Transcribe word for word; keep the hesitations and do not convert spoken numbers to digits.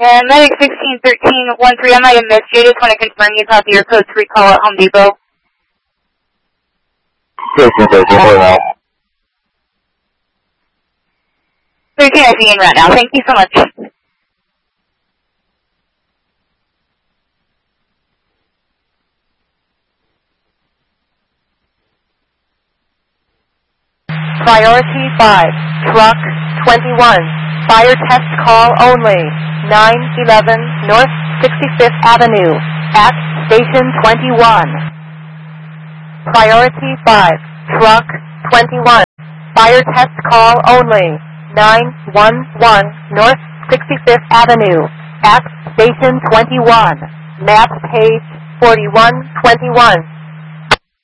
Yeah, Medic sixteen thirteen one three, I might have missed you. I just want to confirm you caught your code three call at Home Depot. sixteen thirteen, hold on. thirteen, I see in right now. Thank you so much. Priority five, Truck twenty-one, fire test call only, nine eleven North sixty-fifth Avenue, at Station twenty-one. Priority five, Truck twenty-one, fire test call only, nine one one North sixty-fifth Avenue, at Station twenty-one, map page forty-one twenty-one.